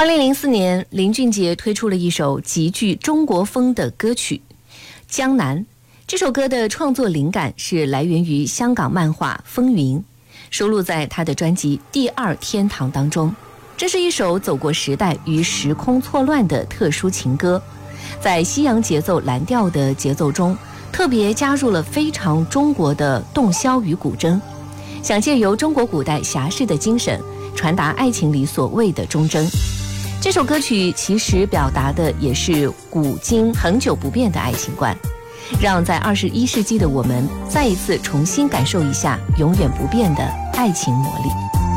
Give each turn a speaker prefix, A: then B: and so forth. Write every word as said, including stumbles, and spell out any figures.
A: 二零零四年，林俊杰推出了一首极具中国风的歌曲《江南》。这首歌的创作灵感是来源于香港漫画《风云》，收录在他的专辑《第二天堂》当中。这是一首走过时代与时空错乱的特殊情歌，在西洋节奏蓝调的节奏中，特别加入了非常中国的洞箫与古筝，想借由中国古代侠士的精神，传达爱情里所谓的忠贞。这首歌曲其实表达的也是古今恒久不变的爱情观，让在二十一世纪的我们再一次重新感受一下永远不变的爱情魔力。